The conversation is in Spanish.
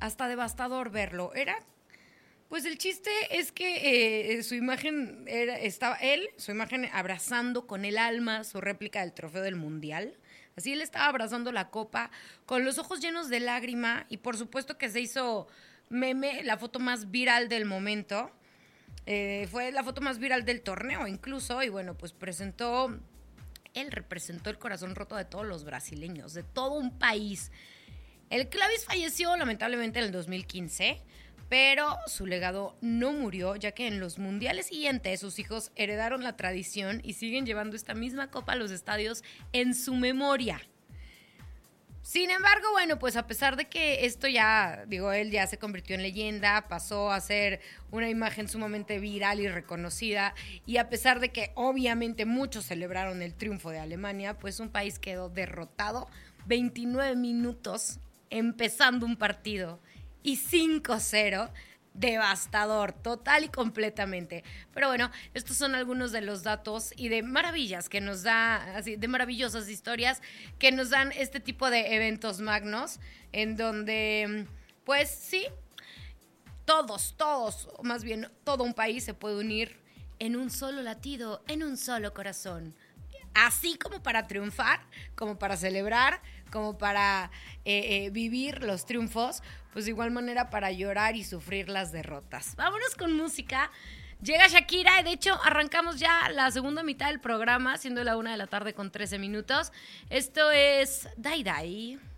hasta devastador verlo. Pues el chiste es que su imagen su imagen abrazando con el alma su réplica del trofeo del Mundial. Así él estaba abrazando la copa con los ojos llenos de lágrima y por supuesto que se hizo meme, la foto más viral del momento. Fue la foto más viral del torneo incluso y bueno, pues él representó el corazón roto de todos los brasileños, de todo un país. El Clávez falleció lamentablemente en el 2015, pero su legado no murió, ya que en los mundiales siguientes sus hijos heredaron la tradición y siguen llevando esta misma copa a los estadios en su memoria. Sin embargo, bueno, pues a pesar de que esto él ya se convirtió en leyenda, pasó a ser una imagen sumamente viral y reconocida, y a pesar de que obviamente muchos celebraron el triunfo de Alemania, pues un país quedó derrotado 29 minutos empezando un partido y 5-0, devastador, total y completamente. Pero bueno, estos son algunos de los datos y de maravillas que nos da, así, de maravillosas historias que nos dan este tipo de eventos magnos, en donde, pues sí, todos, más bien todo un país se puede unir en un solo latido, en un solo corazón. Así como para triunfar, como para celebrar, como para vivir los triunfos, pues de igual manera para llorar y sufrir las derrotas. Vámonos con música. Llega Shakira y de hecho arrancamos ya la segunda mitad del programa, siendo la 1:13 p.m. Esto es Dai Dai.